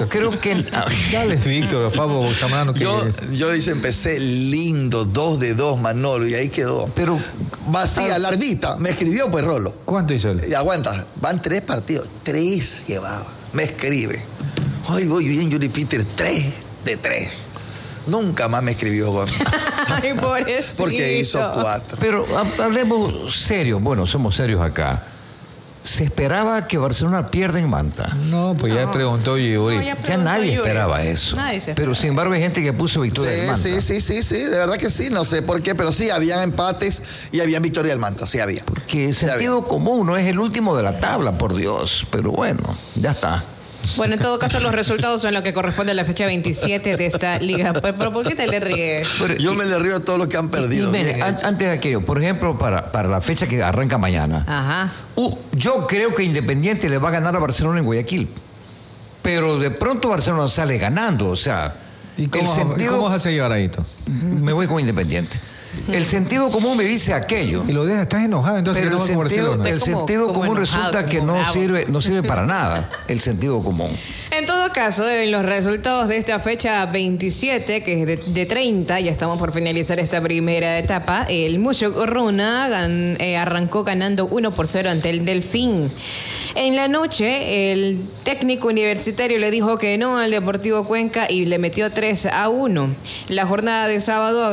Víctor. Creo que... Dale, Víctor, Fabo Zambrano. Yo dice, empecé lindo, 2 de 2, Manolo, y ahí quedó. Pero... Vacía, lardita. Me escribió, pues, Rolo. ¿Cuánto hizo él? Y aguanta, van 3 partidos. 3 llevaba. Me escribe. Hoy voy bien, Yuri Peter, 3 de 3. Nunca más me escribió Gómez. Ay, pobrecito. Porque hizo 4. Pero hablemos serio. Bueno, somos serios acá. ¿Se esperaba que Barcelona pierda en Manta? No, pues ya preguntó Yuri. No, Ya nadie esperaba eso. Nadie se Pero esperaba. sin embargo hay gente que puso victoria en Manta. Sí, de verdad que sí, no sé por qué, pero sí, habían empates y habían victoria del Manta, sí había. Que el sentido común no es el último de la tabla, por Dios. Pero bueno, ya está. Bueno, en todo caso, los resultados son lo que corresponde a la fecha 27 de esta liga. ¿Pero por qué te le ríes? Yo me le río a todos los que han perdido. Y mire, Bien hecho. antes de aquello, por ejemplo, para la fecha que arranca mañana, Ajá. yo creo que Independiente le va a ganar a Barcelona en Guayaquil. Pero de pronto Barcelona sale ganando, o sea... ¿Y cómo vas a seguir ahí, Hito? Me voy con Independiente. El sentido común me dice aquello. Y lo dejas, estás enojado, entonces Pero no vas con Barcelona. el sentido como común enojado, resulta que como bravo. no sirve para nada. El sentido común. En todo caso, en los resultados de esta fecha 27, que es de 30, ya estamos por finalizar esta primera etapa, el Mushuk-Runa arrancó ganando 1-0 ante el Delfín. En la noche, el técnico universitario le dijo que no al Deportivo Cuenca y le metió 3-1. La jornada de sábado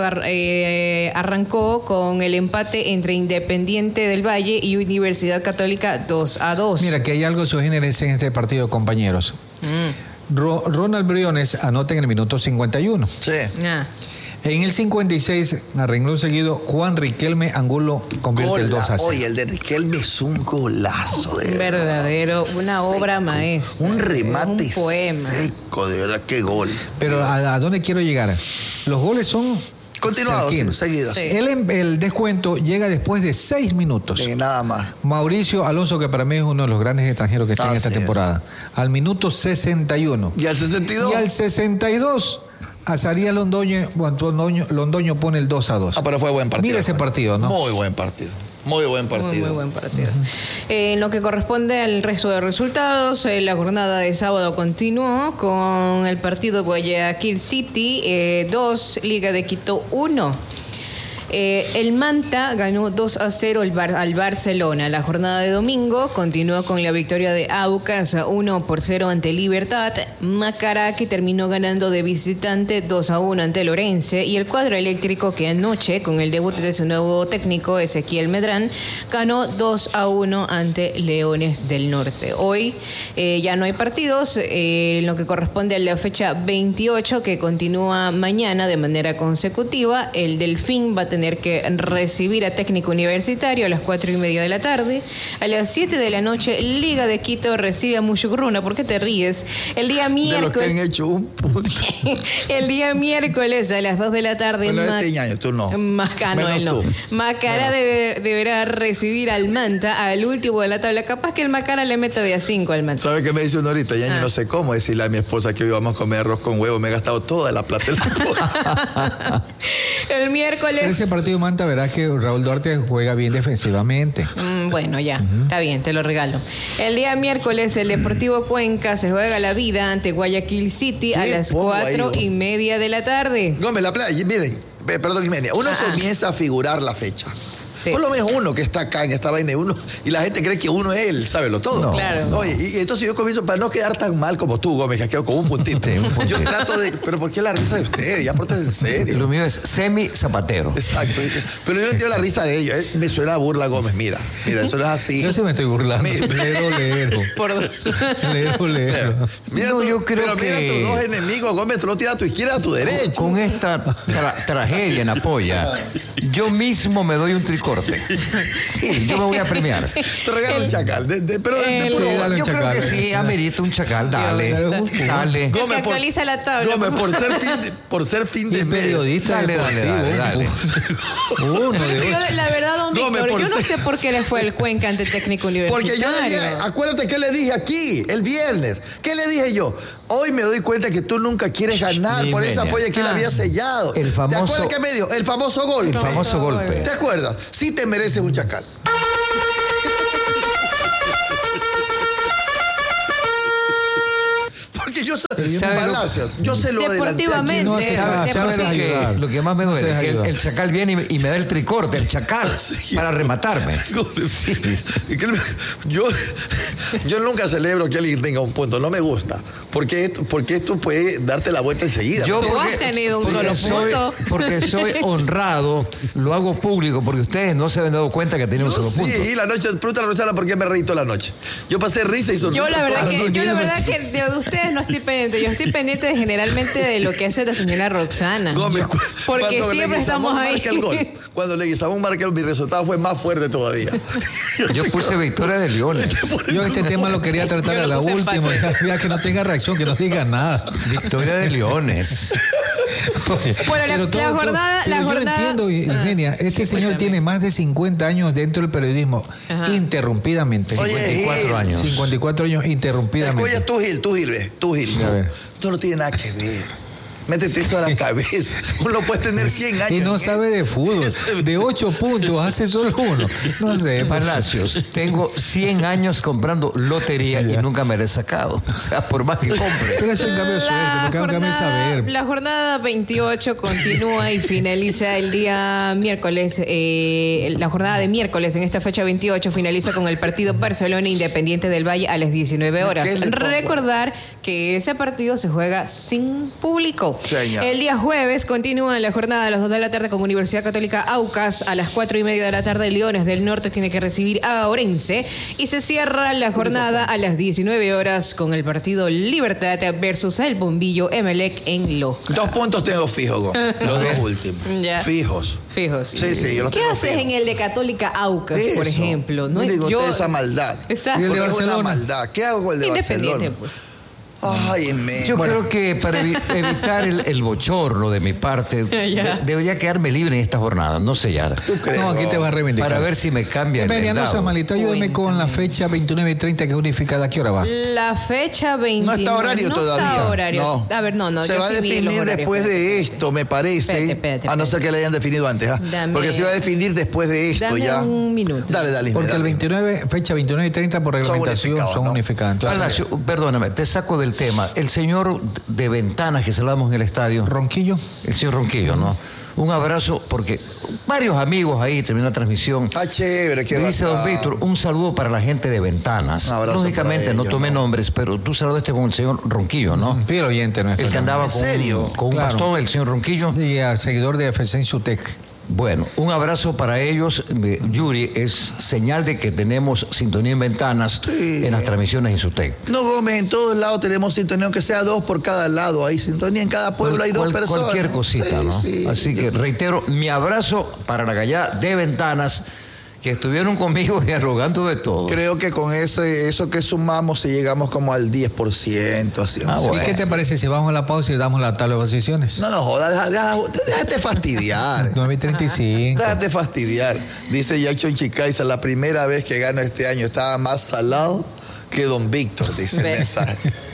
arrancó con el empate entre Independiente del Valle y Universidad Católica 2-2. Mira, que hay algo sugérense en este partido, compañeros. Ronald Briones anota en el minuto 51. Sí. Ah. En el 56, a renglón seguido, Juan Riquelme Angulo convierte el 2-0. Oye, el de Riquelme es un golazo. Un verdadero, una obra maestra. Un remate un poema. seco, de verdad, qué gol. Pero ¿a dónde quiero llegar? Los goles son Continuados, cerquinos. seguidos. Sí. El descuento llega después de 6 minutos. Nada más. Mauricio Alonso, que para mí es uno de los grandes extranjeros que está en esta Así es. temporada, al minuto 61. ¿Y al 62? Y al 62, Azarías Londoño pone el 2-2. Ah, pero fue buen partido. Mira ese partido, ¿no? Muy buen partido. Muy buen partido. Muy buen partido. En lo que corresponde al resto de resultados, la jornada de sábado continuó con el partido Guayaquil City 2, Liga de Quito 1. El Manta ganó 2-0 al Barcelona. La jornada de domingo continuó con la victoria de Aucas 1-0 ante Libertad. Macará, que terminó ganando de visitante 2-1 ante Lorense. Y el cuadro eléctrico, que anoche, con el debut de su nuevo técnico Ezequiel Medrán, ganó 2-1 ante Leones del Norte. Hoy ya no hay partidos. En lo que corresponde a la fecha 28, que continúa mañana de manera consecutiva, el Delfín va a tener que recibir a Técnico Universitario a las 4:30 de la tarde. A las 7 de la noche, Liga de Quito recibe a Mushuk-Runa. ¿Por qué te ríes? El día De los que han miércoles. hecho un punto. El día miércoles a las 2 de la tarde. Bueno, este año, tú no. Macano, él no. Menos tú. Macará deberá recibir al Manta, al último de la tabla. Capaz que el Macará le meta de a 5 al Manta. ¿Sabe qué me dice uno ahorita? Ya no sé cómo decirle a mi esposa que hoy vamos a comer arroz con huevo. Me he gastado toda la plata del pollo. El miércoles. En ese partido, Manta, verás que Raúl Duarte juega bien defensivamente. Bueno, ya, está bien, te lo regalo. El día miércoles, el Deportivo Cuenca se juega la vida ante Guayaquil City a Sí, las pongo ahí, 4:30 de la tarde. Gómez, la playa, miren, perdón, Jimenia, uno comienza a figurar la fecha. Sí. Por lo menos uno que está acá en esta vaina y la gente cree que uno es él, sábelo todo. No. Claro. Oye, y entonces yo comienzo para no quedar tan mal como tú, Gómez, que has quedado con un puntito. Sí, un puntito. Yo trato de, pero ¿por qué la risa de ustedes? Ya pórtense en serio. Lo mío es semi-zapatero. Exacto. Pero yo no entiendo la risa de ellos. Me suena a burla, Gómez. Mira, eso no es así. Yo sí me estoy burlando. Mira. Lero. Por dos. Lero. Mira No, tú- yo creo pero mira que- tus dos enemigos, Gómez, tú lo tiras a tu izquierda, a tu derecha. Con esta tragedia en Apoya, yo mismo me doy un tricorte. Sí, yo me voy a premiar. Te regalo un chacal. Pero de puro Sí, dale un Yo creo que chacal. sí, amerita un chacal. Dale, dale. El que Gómez, actualiza la tabla. Gómez, por por ser fin de Y mes. periodista Dale, dale, deportivo. dale. Uno de Yo, ocho. la verdad, don Gómez, Víctor, por yo no ser- sé por qué le fue el Cuenca ante Técnico Universitario. Porque yo le dije, acuérdate que le dije aquí, el viernes. ¿Qué le dije yo? Hoy me doy cuenta que tú nunca quieres ganar por esa Jimena. polla que él había sellado. El famoso- ¿Te acuerdas que me dio? El famoso golpe. El famoso golpe. ¿Te acuerdas? Sí te mereces un chacal. Porque yo Palacio, yo se lo adelanté. Deportivamente. No hace- ¿Sabes lo que más me No duele? seas Que ayudar. el chacal viene y me da el tricorte, el chacal, para rematarme. Sí. Yo nunca celebro que alguien tenga un punto, no me gusta. Porque esto puede darte la vuelta enseguida. Yo Tú has tenido un solo punto. porque soy honrado, lo hago público, porque ustedes no se habían dado cuenta que tenía un solo Sí, punto. y la noche, pregúntale a Rosana por qué me reí toda la noche. Yo pasé risa y sonrisa. Yo la verdad toda que, noche. de ustedes no estoy pendiente. Yo estoy pendiente generalmente de lo que hace la señora Roxana. Gómez, Porque cuando siempre Leguizamón estamos ahí. marca el gol. Cuando Leguizamón marca el mi resultado fue más fuerte todavía. Yo puse victoria de Leones. Yo este tema lo quería tratar Yo a lo la puse última. empate. Ya que no tenga reacción, que no diga nada. Victoria de Leones. Bueno, la Pero jornada... pero la yo jornada... entiendo, Eugenia, este señor Cuéntame. tiene más de 50 años dentro del periodismo, Ajá. interrumpidamente. Oye, 54 años. 54 años interrumpidamente. Oye, tú Gil, ve. Tú, Gil. A ver. Esto no tiene nada que ver. Métete eso a la cabeza. Uno puede tener 100 años. Y no ¿eh? sabe de fútbol. De 8 puntos hace solo uno. No sé. Palacios, tengo 100 años comprando lotería y nunca me la he sacado. O sea, por más que compre. Pero es un cambio de suerte, no cambio de saber. La jornada 28 continúa y finaliza el día miércoles. La jornada de miércoles en esta fecha 28 finaliza con el partido Barcelona Independiente del Valle a las 19 horas. ¿Qué le pongo? Recordar que ese partido se juega sin público. Señor. El día jueves continúa la jornada a las 2 de la tarde con Universidad Católica Aucas. A las 4:30 de la tarde, Leones del Norte tiene que recibir a Orense. Y se cierra la jornada a las 19 horas con el partido Libertad versus el Bombillo Emelec en Loja. 2 puntos tengo fijos, Go. Los dos últimos. Ya. Fijos. Fijos. Sí, yo los ¿Qué tengo haces fijos. en el de Católica Aucas, por Eso. ejemplo? No digo Yo- usted esa maldad. Exacto. ¿Y el de Porque es una Barcelona? maldad. ¿Qué hago con el de Independiente, Barcelona? pues. Ay, men. Yo creo que para evitar el bochorno de mi parte, Ya. debería quedarme libre en esta jornada. No sé ya. ¿Tú crees? No, aquí te vas a reivindicar. Para ver si me cambia el Eugenia, no dado. seas malito. Ayúdeme con la fecha 29 y 30 que es unificada. ¿A qué hora va? La fecha 29. No está horario no todavía. Está horario. No. A ver, no. Se yo va a sí vi los definir horarios. después de esto, me parece. Espérate, A no ser que le hayan definido antes. ¿ah? Dame- Porque se va a definir después de esto Dame ya. un minuto. Dale. Porque el 29, fecha 29 y 30 por reglamentación unificados, son ¿no? unificadas. Entonces, Palacio, perdóname, te saco del tema. El señor de Ventanas que saludamos en el estadio, Ronquillo. el señor Ronquillo, ¿no? Un abrazo, porque varios amigos ahí terminó la transmisión. Ah, chévere, qué Me dice don bacán. Víctor, un saludo para la gente de Ventanas. Un abrazo Lógicamente para no ellos, tomé ¿no? nombres, pero tú saludaste con el señor Ronquillo, ¿no? Fiel oyente nuestro. El que andaba ¿En con, serio? con un Claro. bastón, el señor Ronquillo. Y al seguidor de FC Insutec. Bueno, un abrazo para ellos. Yuri, es señal de que tenemos sintonía en Ventanas Sí. en las transmisiones en SUTEC. No, Gómez, en todos lados tenemos sintonía, aunque sea 2 por cada lado. Hay sintonía en cada pueblo, hay 2 personas. Cualquier cosita, Sí, ¿no? sí. Así que reitero, mi abrazo para la gallada de Ventanas, que estuvieron conmigo dialogando de todo. Creo que con eso que sumamos, si llegamos como al 10%, así. Ah, o sea. bueno. ¿Y qué te parece si vamos a la pausa y damos la tabla de posiciones? No, jodas, déjate fastidiar. 9:35. Déjate fastidiar. Dice Jackson Chicaiza, la primera vez que gano este año estaba más salado que don Víctor, dice el Ve. mensaje.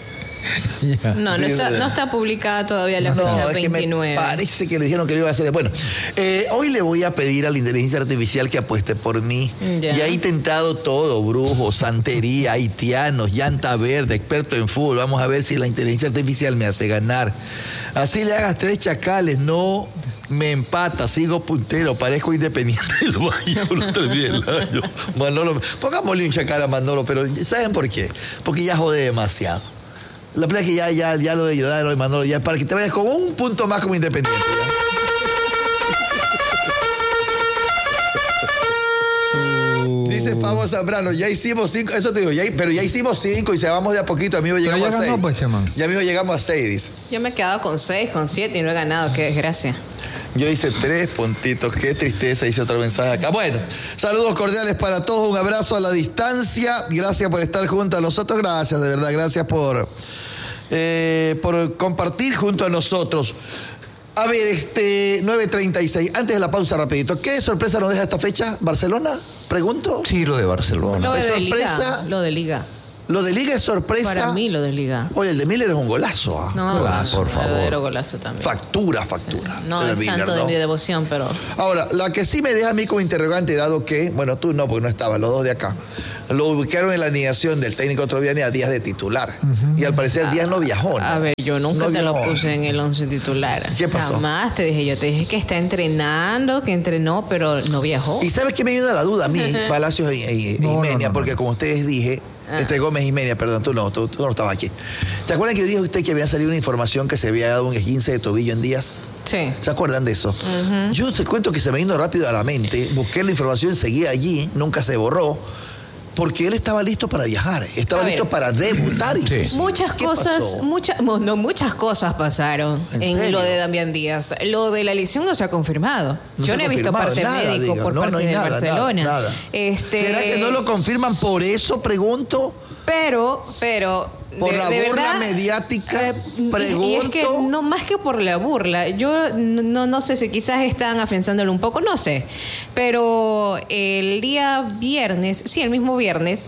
Ya. No está publicada todavía la fecha es que me 29. parece que le dijeron que lo iba a hacer. Bueno, hoy le voy a pedir a la inteligencia artificial que apueste por mí. Ya. Ya he intentado todo, brujos, santería, haitianos, llanta verde, experto en fútbol. Vamos a ver si la inteligencia artificial me hace ganar. Así le hagas 3 chacales, no me empata, sigo puntero, parezco Independiente del Valle por los 3 días del año. Manolo, pongámosle un chacal a Manolo, pero ¿saben por qué? Porque ya jode demasiado. La playa que ya lo de ayudar a Manolo, ya para que te vayas con un punto más como Independiente. ¿ya? Dice Pablo Zambrano, ya hicimos 5, eso te digo, pero ya hicimos 5 y se vamos de a poquito, amigo, Pero llegamos ya a 6. ganó, pues, Chemán. Ya amigo, llegamos a 6, dice. Yo me he quedado con 6, con 7 y no he ganado. Qué desgracia. Yo hice 3 puntitos, qué tristeza, hice otro mensaje acá. Bueno, saludos cordiales para todos, un abrazo a la distancia, gracias por estar junto a nosotros, gracias, de verdad, gracias por compartir junto a nosotros. A ver, 9:36, antes de la pausa rapidito, ¿qué sorpresa nos deja esta fecha? ¿Barcelona? Pregunto. Sí, lo de Barcelona. Lo de sorpresa. Liga. Lo de Liga. Lo de Liga es sorpresa. Para mí lo de Liga. Oye, el de Miller es un golazo. No, Golazo, por favor. verdadero golazo también. Factura. No El de es Miller, santo de ¿no? mi devoción, pero... Ahora, la que sí me deja a mí como interrogante, dado que, bueno, tú no, porque no estaban los dos de acá, lo ubicaron en la alineación del técnico Troviani a Díaz de titular. Y al parecer Díaz no viajó, ¿no? A ver, yo nunca No te lo viajó. puse en el 11 titular. ¿Qué pasó? Jamás te dije. Yo te dije que está entrenando, que entrenó, pero no viajó. Y ¿sabes qué me ayuda la duda a mí, Palacios y No, Menia? no. Porque como ustedes dije, Gómez y Menia, perdón, tú no estabas aquí. ¿Se acuerdan que yo dije a usted que había salido una información que se había dado un esguince de tobillo en Díaz? Sí. ¿Se acuerdan de eso? Yo te cuento que se me vino rápido a la mente, busqué la información, seguía allí, nunca se borró, porque él estaba listo para viajar, estaba A ver. listo para debutar. inclusive. Muchas ¿Qué cosas, pasó? muchas cosas pasaron ¿En en serio? lo de Damián Díaz. Lo de la lesión no se ha confirmado. No Yo se no ha he visto confirmado, parte nada, médico diga. por No, parte no hay de nada, Barcelona. nada. ¿Será que no lo confirman por eso, pregunto? Pero Por la de burla verdad, mediática, y es que pregunto. no más que por la burla. Yo no sé si quizás están afianzándolo un poco, no sé. Pero el día viernes, sí, el mismo viernes,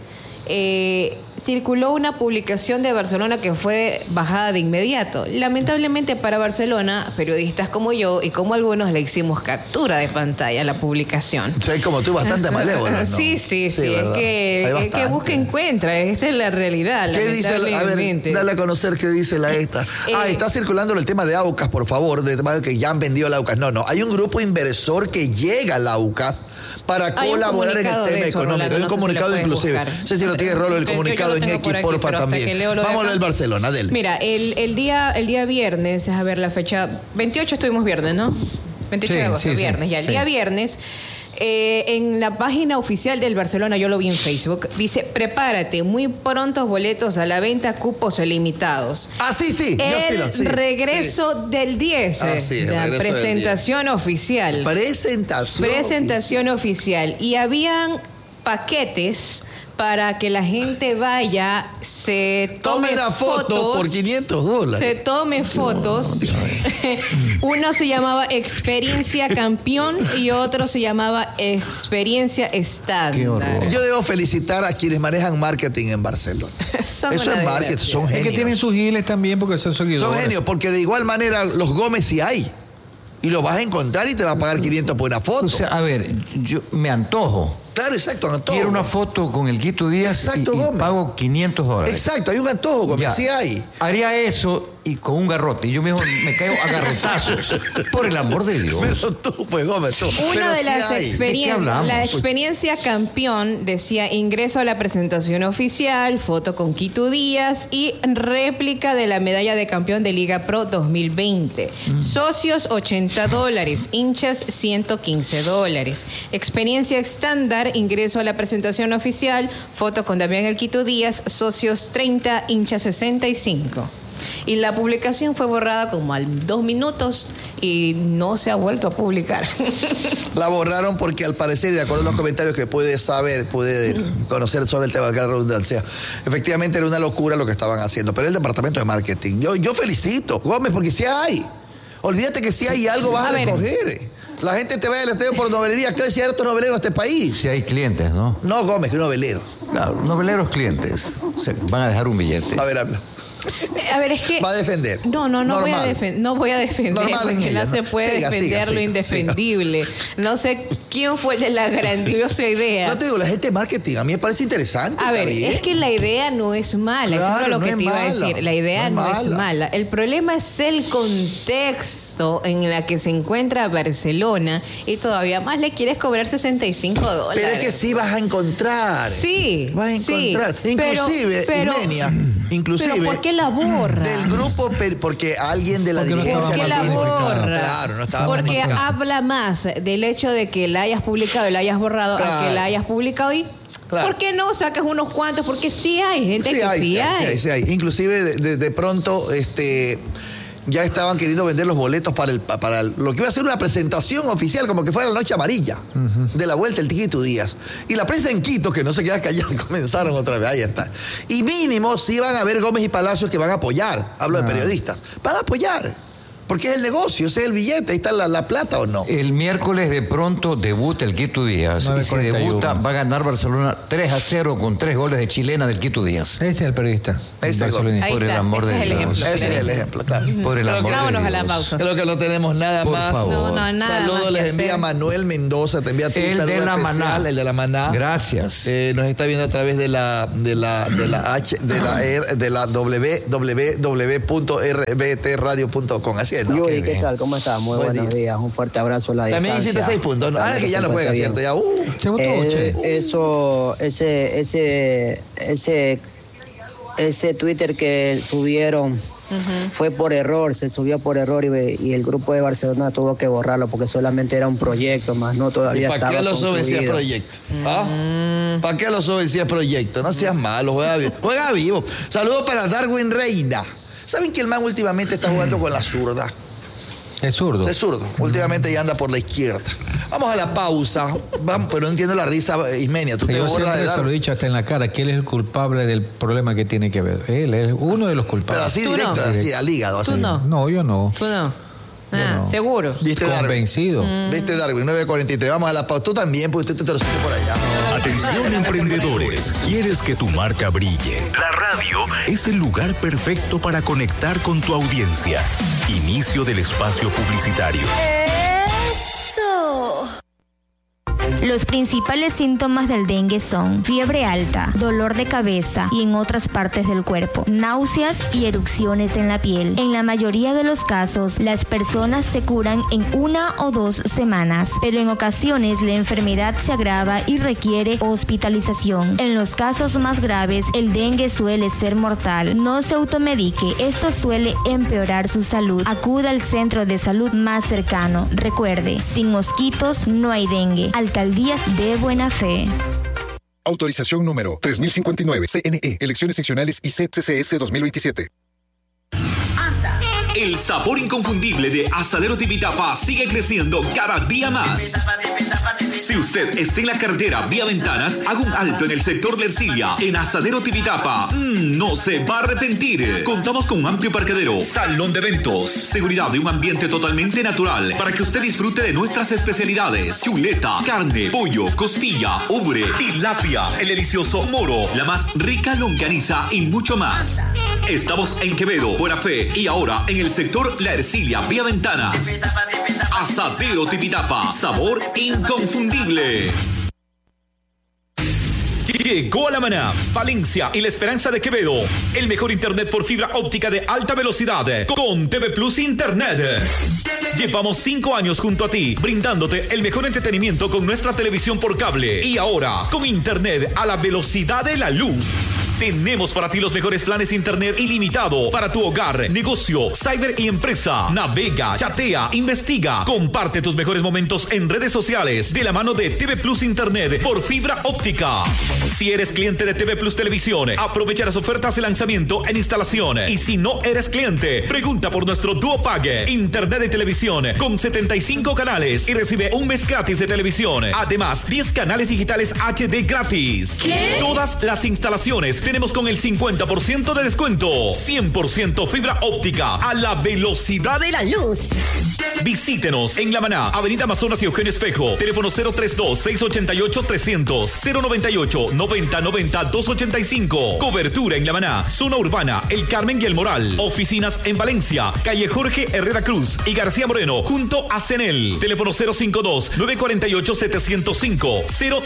circuló una publicación de Barcelona que fue bajada de inmediato. Lamentablemente para Barcelona, periodistas como yo y como algunos le hicimos captura de pantalla a la publicación. Soy como tú, bastante malévola, ¿no? Sí, es ¿verdad? Hay que el que bastante. busca encuentra, esta es la realidad. ¿Qué dice? A ver, lamentablemente. dale a conocer qué dice la esta. Está circulando el tema de Aucas, por favor, de tema de que ya han vendido la Aucas. No, hay un grupo inversor que llega a la Aucas para Hay un colaborar en el comunicado de tema eso, económico. Rolando, Hay un no sé si comunicado lo puedes inclusive. buscar. No sé si lo tiene Rolo, el Yo comunicado lo en tengo X, por aquí, porfa, pero hasta que también. leo lo de Vamos acá. al Barcelona, dele. Mira, el día viernes, a ver la fecha, 28 estuvimos viernes, ¿no? 28 de Sí, agosto, sí, sí, viernes. Ya el sí. día viernes, en la página oficial del Barcelona, yo lo vi en Facebook, dice, prepárate, muy prontos boletos a la venta, cupos limitados. Ah, sí, yo sí lo El sí, regreso del 10, Ah, sí, el la regreso del presentación oficial. Presentación. Oficial. Y habían paquetes para que la gente vaya, se tome Tome una foto por $500. Se tome fotos. Uno se llamaba Experiencia Campeón y otro se llamaba Experiencia Estándar. Qué horror. Yo debo felicitar a quienes manejan marketing en Barcelona. Son Eso una es marketing, desgracia. son Es genios. que tienen sus giles también porque son seguidores. Son genios, porque de igual manera los Gómez sí hay. Y lo vas a encontrar y te va a pagar 500 por una foto. O sea, a ver, yo me antojo. Claro, exacto, antojo. Quiero una foto con el Quito Díaz Exacto, y Gómez. pago $500. Exacto, hay un antojo, Gómez, Ya. sí hay. Haría eso y con un garrote. Y yo mejor me caigo a garrotazos. Por el amor de Dios. Pero tú, pues Gómez, tú. Una Pero de sí las hay. experiencias, hablamos? la experiencia campeón decía ingreso a la presentación oficial, foto con Quito Díaz y réplica de la medalla de campeón de Liga Pro 2020. Socios $80, hinchas $115. Experiencia estándar, ingreso a la presentación oficial, foto con Damián El Quito Díaz, socios 30, hinchas 65. Y la publicación fue borrada como al 2 minutos y no se ha vuelto a publicar. La borraron porque al parecer, de acuerdo a los comentarios que pude conocer sobre el tema de la redundancia, efectivamente era una locura lo que estaban haciendo. Pero el departamento de marketing, yo felicito, Gómez, porque sí hay. Olvídate que si hay algo vas a ver. recoger. La gente te va al estadio por novelería. ¿Crees que hay hartos noveleros en este país? Si hay clientes, ¿no? No, Gómez, que novelero. Claro, noveleros clientes. O sea, van a dejar un billete. A ver, habla. A ver, es que... Va a defender. No voy a Normal. defender. Normal en Porque ella, no se ¿no? puede Siga, defender siga, lo siga, indefendible. No sé quién fue el de la grandiosa idea. No te digo, la gente de marketing, a mí me parece interesante. A ver, está bien. es que la idea no es mala, eso Claro, es lo que no te es iba a mala, decir. La idea no no es es mala. mala. El problema es el contexto en la que se encuentra Barcelona y todavía más le quieres cobrar $65. Pero es que sí vas a encontrar. Sí, Vas a sí, encontrar. pero- Inclusive, pero- Imenia, inclusive. Pero ¿por qué la borra? Del grupo, porque alguien de la Porque no dirigencia. ¿Por qué la planificada. borra? Claro, no estaba Porque planificado. habla más del hecho de que la hayas publicado y la hayas borrado a Claro. que la hayas publicado y Claro. ¿por qué no sacas unos cuantos? Porque sí hay gente Sí que hay, sí sí hay, hay. sí hay. Inclusive de pronto ya estaban queriendo vender los boletos para lo que iba a ser una presentación oficial, como que fuera la noche amarilla de la vuelta el Quito Díaz. Y la prensa en Quito, que no se queda callada, comenzaron otra vez, ahí está. Y mínimo sí van a ver Gómez y Palacios que van a apoyar, hablo de periodistas, van a apoyar. Porque es el negocio, ese es el billete, ahí está la plata, ¿o no? El miércoles de pronto debuta el Quito Díaz. Y si 9:41. debuta, va a ganar Barcelona 3-0 con 3 goles de chilena del Quito Díaz. Ese es el periodista. Ese es el barcelonista. Ahí Por el está, amor ese de es el Dios. ejemplo. Ese es el ejemplo, claro. Por el amor de Vámonos a la Dios. pausa. Creo que no tenemos nada Por más. favor. No, nada más Saludos que les envía hacer. Manuel Mendoza, te envía tu El saludo de la especial, Maná. el de la Maná. Gracias. Nos está viendo a través de la www.rbtradio.com. Así es, ¿no? Yuri, bien. ¿qué tal? ¿Cómo estás? Muy Buen buenos día. días. Un fuerte abrazo a la También distancia. hiciste 6 puntos. ¿No? Ah, que ya no juega, ¿cierto? Ya, Se votó, che. Ese Twitter que subieron fue por error, se subió por error y el grupo de Barcelona tuvo que borrarlo porque solamente era un proyecto, más no ¿Y todavía para estaba qué lo suben si es concluido. proyecto? ¿Ah? ¿Para qué lo suben si es proyecto? No seas malo, juega bien. Juega vivo. Saludos para Darwin Reina. ¿Saben que el man últimamente está jugando con la zurda? Es zurdo. Es zurdo. Últimamente ya anda por la izquierda. Vamos a la pausa. Vamos, pero no entiendo la risa, Ismenia. Tú te Yo borras siempre de se lo he Darwin. dicho hasta en la cara, que él es el culpable del problema que tiene que ver. Él es uno de los Pero culpables. así Tú directo, no. así, al hígado. Así. Tú no. No, yo no. ¿Tú no? Ah, no. seguro. ¿Viste, Darwin? Convencido. ¿Viste, Darwin? 9:43. Vamos a la pausa. Tú también, porque tú te lo por allá. Atención emprendedores, ¿quieres que tu marca brille? La radio es el lugar perfecto para conectar con tu audiencia. Inicio del espacio publicitario. ¡Eso! Los principales síntomas del dengue son fiebre alta, dolor de cabeza y en otras partes del cuerpo, náuseas y erupciones en la piel. En la mayoría de los casos, las personas se curan en 1 o 2 semanas, pero en ocasiones la enfermedad se agrava y requiere hospitalización. En los casos más graves, el dengue suele ser mortal. No se automedique, esto suele empeorar su salud. Acuda al centro de salud más cercano. Recuerde, sin mosquitos no hay dengue. Alcaldía de Buena Fe. Autorización número 3059, CNE, Elecciones Seccionales y CCS 2027. El sabor inconfundible de Asadero Tipitapa sigue creciendo cada día más. Si usted está en la carretera vía Ventanas, haga un alto en el sector de Ercilia, en Asadero Tipitapa. No se va a arrepentir. Contamos con un amplio parqueadero, salón de eventos, seguridad y un ambiente totalmente natural para que usted disfrute de nuestras especialidades: chuleta, carne, pollo, costilla, ubre, tilapia, el delicioso moro, la más rica longaniza y mucho más. Estamos en Quevedo, Buena Fe y ahora en el sector La Ercilia, vía Ventanas. Asadero Tipitapa, sabor inconfundible. Llegó a La Maná, Valencia y La Esperanza de Quevedo. El mejor internet por fibra óptica de alta velocidad con TV Plus Internet. Llevamos 5 años junto a ti, brindándote el mejor entretenimiento con nuestra televisión por cable. Y ahora, con internet a la velocidad de la luz. Tenemos para ti los mejores planes de internet ilimitado para tu hogar, negocio, cyber y empresa. Navega, chatea, investiga, comparte tus mejores momentos en redes sociales de la mano de TV Plus Internet por fibra óptica. Si eres cliente de TV Plus Televisión, aprovecha las ofertas de lanzamiento en instalación. Y si no eres cliente, pregunta por nuestro Duo Pague, internet de televisión con 75 canales y recibe un mes gratis de televisión. Además, 10 canales digitales HD gratis. ¿Qué? Todas las instalaciones tenemos con el 50% de descuento. 100% fibra óptica a la velocidad de la luz. Visítenos en La Maná, Avenida Amazonas y Eugenio Espejo. Teléfono 032-688-300, 098-9090-285. Cobertura en La Maná, zona urbana, El Carmen y El Moral. Oficinas en Valencia, calle Jorge Herrera Cruz y García Moreno, junto a CENEL. Teléfono 052-948-705,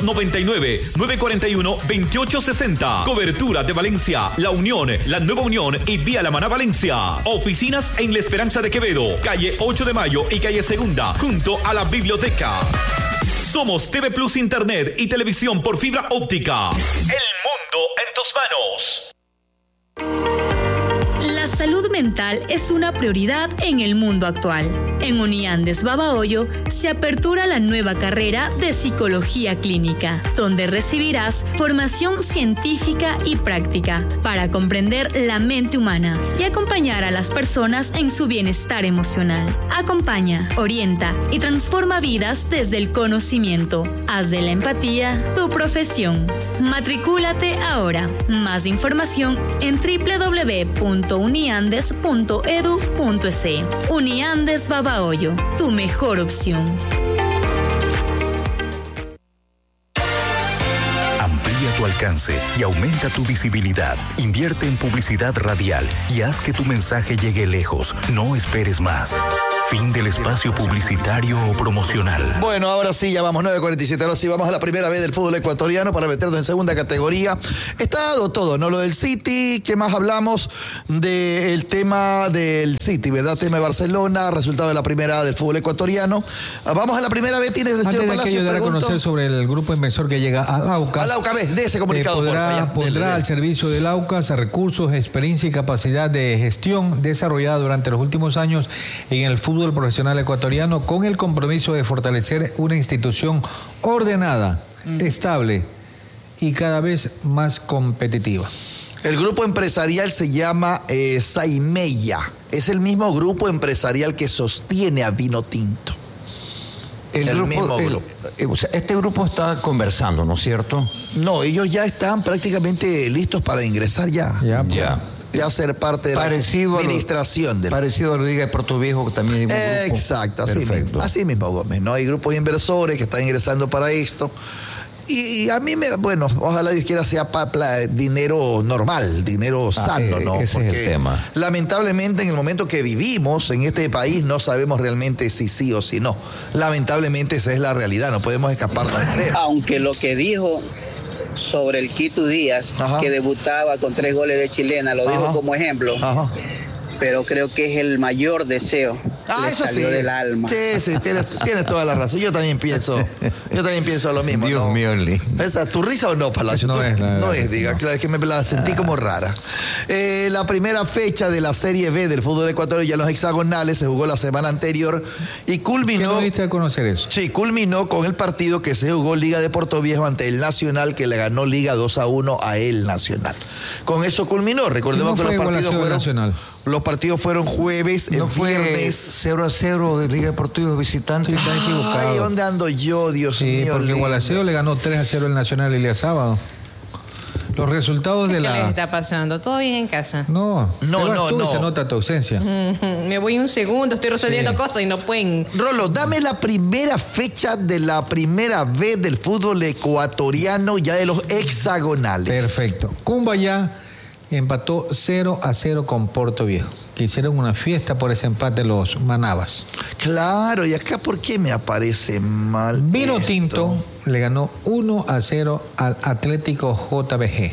099-941-2860. Cobertura de Valencia, La Unión, La Nueva Unión y Vía La Maná Valencia. Oficinas en La Esperanza de Quevedo, calle 8 de Mayo y calle Segunda, junto a la biblioteca. Somos TV Plus Internet y televisión por fibra óptica. El mundo en tus manos. La salud mental es una prioridad en el mundo actual. En Uniandes Babahoyo se apertura la nueva carrera de Psicología Clínica, donde recibirás formación científica y práctica para comprender la mente humana y acompañar a las personas en su bienestar emocional. Acompaña, orienta y transforma vidas desde el conocimiento. Haz de la empatía tu profesión. Matricúlate ahora. Más información en www.uniandes.org. uniandes.edu.es. Uniandes Babahoyo, tu mejor opción. Amplía tu alcance y aumenta tu visibilidad. Invierte en publicidad radial y haz que tu mensaje llegue lejos. No esperes más. Fin del espacio publicitario o promocional. Bueno, ahora sí, ya vamos 9:47. Ahora sí, vamos a la primera vez del fútbol ecuatoriano para meternos en segunda categoría. Está dado todo, ¿no? Lo del City, ¿qué más hablamos? Del tema del City, ¿verdad? Tema de Barcelona, resultado de la primera del fútbol ecuatoriano. Vamos a la primera vez, tienes el señor Palacio. Antes de que yo a conocer sobre el grupo inversor que llega al Aucas. Al Aucas, de ese comunicado. Pondrá al servicio del Aucas recursos, experiencia y capacidad de gestión desarrollada durante los últimos años en el fútbol profesional ecuatoriano, con el compromiso de fortalecer una institución ordenada, estable y cada vez más competitiva. El grupo empresarial se llama Saimeya. Es el mismo grupo empresarial que sostiene a Vinotinto. Mismo grupo. Este grupo está conversando, ¿no es cierto? No, ellos ya están prácticamente listos para ingresar ya. Ya ser parte de la administración. Parecido a la Liga de Puerto Viejo, que también hay un grupo. Exacto, así mismo, Gómez, ¿no? Hay grupos de inversores que están ingresando para esto. Y a mí, ojalá Dios quiera sea dinero normal, dinero sano, ¿no? Ese es el tema. Lamentablemente, en el momento que vivimos en este país, no sabemos realmente si sí o si no. Lamentablemente, esa es la realidad, no podemos escaparnos de eso. Aunque lo que dijo sobre el Quito Díaz, que debutaba con 3 goles de chilena, lo dijo como ejemplo, pero creo que es el mayor deseo. Eso salió del alma. Sí, tienes toda la razón. Yo también pienso lo mismo. Dios mío, Lee. ¿Esa tu risa o no, Palacio? No es, diga, claro, es que me la sentí como rara. La primera fecha de la Serie B del fútbol ecuatoriano, ya en los hexagonales, se jugó la semana anterior y culminó. ¿Qué no diste a conocer eso? Sí, culminó con el partido que se jugó Liga de Puerto Viejo ante el Nacional, que le ganó Liga 2-1 a el Nacional. Con eso culminó. Recordemos que los partidos fueron jueves, viernes. 0-0 de Liga Deportiva visitante. Está equivocado. Ay, ¿dónde ando yo, Dios mío? Porque Gualaceo le ganó 3-0 el Nacional el día sábado. Los resultados de la... ¿Qué les está pasando? ¿Todo bien en casa? No. Se nota tu ausencia. Me voy un segundo, estoy resolviendo cosas y no pueden... Rolo, dame la primera fecha de la primera vez del fútbol ecuatoriano, ya de los hexagonales. Perfecto. Cumbayá empató 0-0 con Puerto Viejo, que hicieron una fiesta por ese empate los manabas. Claro, y acá ¿por qué me aparece mal? Vinotinto le ganó 1-0 al Atlético JBG.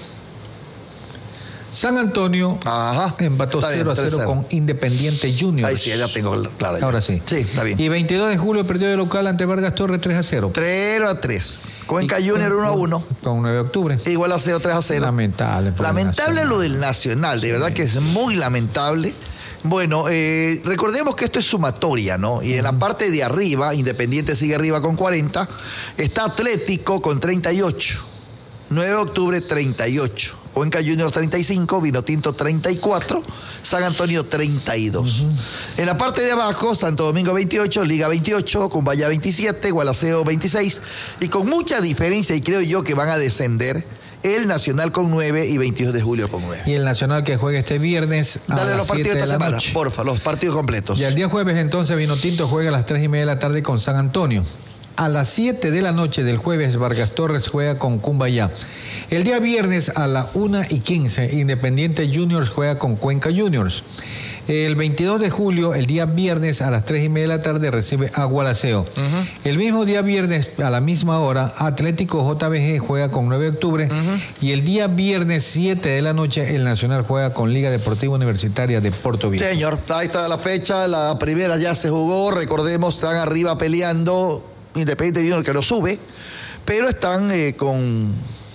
San Antonio empató 0-0 con Independiente Juniors. Ahí sí, ya tengo claro. Ahora sí. Sí, está bien. Y 22 de julio perdió de local ante Vargas Torres 3-0. 3-3. Cuenca Junior 1-1. Con 9 de octubre. Igual a 3-0. Lamentable lo del Nacional, de verdad que es muy lamentable. Bueno, recordemos que esto es sumatoria, ¿no? Y en la parte de arriba, Independiente sigue arriba con 40, está Atlético con 38, 9 de octubre 38, Cuenca Junior 35, Vinotinto 34, San Antonio 32. En la parte de abajo, Santo Domingo 28, Liga 28, Cumbayá 27, Gualaceo 26, y con mucha diferencia, y creo yo que van a descender, el Nacional con 9 y 22 de julio con 9. Y el Nacional que juega este viernes a Dale las los partidos 7 de esta semana, noche. porfa, los partidos completos. Y el día jueves entonces Vinotinto juega a las 3:30 de la tarde con San Antonio. A las 7 de la noche del jueves, Vargas Torres juega con Cumbayá. El día viernes a las 1:15, Independiente Juniors juega con Cuenca Juniors. El 22 de julio, el día viernes a las 3:30 de la tarde, recibe a Gualaceo. El mismo día viernes, a la misma hora, Atlético JBG juega con 9 de octubre. Y el día viernes, 7 de la noche, el Nacional juega con Liga Deportiva Universitaria de Puerto Viejo. Señor, ahí está la fecha. La primera ya se jugó. Recordemos, están arriba peleando Independiente Junior, que lo sube, pero están con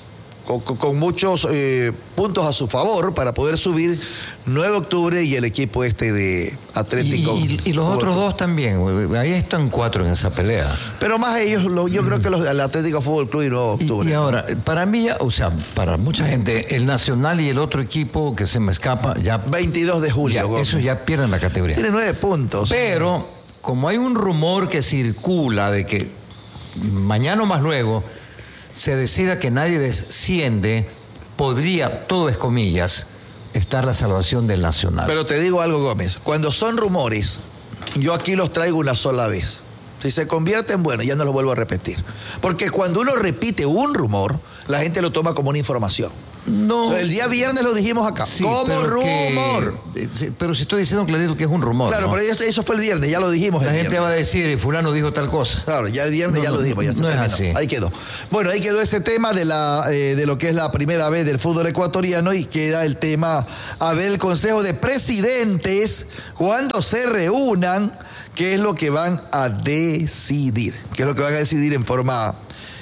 muchos puntos a su favor para poder subir 9 de octubre y el equipo de Atlético. Y los otros dos también, ahí están 4 en esa pelea. Pero más ellos, yo creo que el Atlético Fútbol Club y 9 de octubre. Y ahora, para mí, para mucha gente, el Nacional y el otro equipo que se me escapa, ya... 22 de julio. Eso ya pierden la categoría. Tiene 9 puntos. Pero... como hay un rumor que circula de que mañana o más luego se decida que nadie desciende, podría, todo es comillas, está la salvación del Nacional. Pero te digo algo, Gómez. Cuando son rumores, yo aquí los traigo una sola vez. Si se convierten, bueno, ya no los vuelvo a repetir. Porque cuando uno repite un rumor, la gente lo toma como una información. No. El día viernes lo dijimos acá, Sí, como rumor. Pero si estoy diciendo clarito que es un rumor. Claro, ¿no? pero eso fue el viernes, ya lo dijimos. La el gente viernes. va a decir, fulano dijo tal cosa. Claro, ya el viernes ya lo dijimos, ya se terminó. Así. Ahí quedó. Bueno, ahí quedó ese tema de lo que es la primera vez del fútbol ecuatoriano y queda el tema a ver el Consejo de Presidentes cuando se reúnan, qué es lo que van a decidir, qué es lo que van a decidir en forma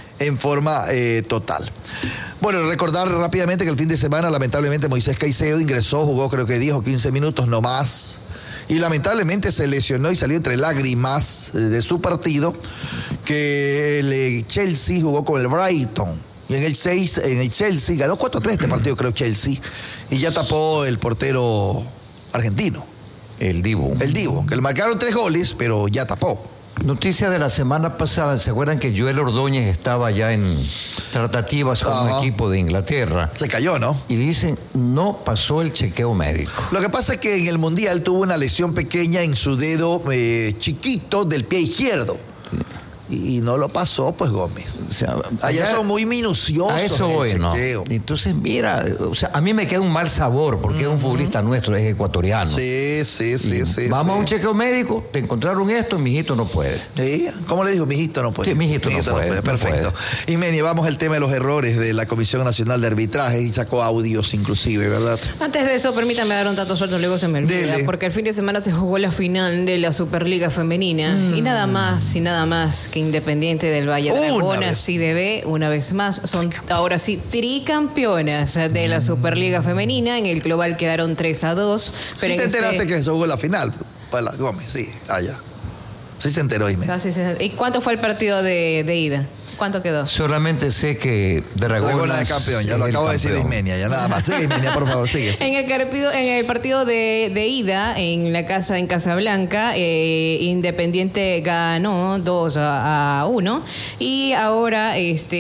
total. Bueno, recordar rápidamente que el fin de semana, lamentablemente, Moisés Caicedo ingresó, jugó creo que 10 o 15 minutos no más, y lamentablemente se lesionó y salió entre lágrimas de su partido, que el Chelsea jugó con el Brighton, y en el Chelsea ganó 4-3 este partido, creo, Chelsea, y ya tapó el portero argentino. El Dibu, que le marcaron 3 goles, pero ya tapó. Noticia de la semana pasada, ¿se acuerdan que Joel Ordóñez estaba ya en tratativas con un equipo de Inglaterra? Se cayó, ¿no? Y dicen, no pasó el chequeo médico. Lo que pasa es que en el Mundial tuvo una lesión pequeña en su dedo chiquito del pie izquierdo. Sí. Y no lo pasó, pues, Gómez. O sea, allá son muy minuciosos. A eso voy, ¿no? Entonces, mira, o sea, a mí me queda un mal sabor porque es un futbolista nuestro, es ecuatoriano. Sí. Vamos a un chequeo médico, te encontraron esto, mijito no puede. ¿Sí? ¿Cómo le dijo? Mijito no puede. Sí, mijito no puede. Perfecto. Y Meni, vamos al tema de los errores de la Comisión Nacional de Arbitraje y sacó audios inclusive, ¿verdad? Antes de eso, permítame dar un dato suelto, luego se me olvida, porque el fin de semana se jugó la final de la Superliga Femenina y nada más que Independiente del Valle Dragonas y CDB, una vez más, son ahora sí tricampeonas de la Superliga Femenina. En el global quedaron 3-2. Pero sí te enteraste que se jugó la final, para Gómez, sí, allá. Sí se enteró, Ime. ¿Y cuánto fue el partido de ida? ¿Cuánto quedó? Solamente sé que Dragonas es campeón, ya lo acabo de decir Ismenia, ya nada más. Sigue, Ismenia, por favor, sigue. En el partido de ida, en Casablanca, Independiente ganó 2-1 y ahora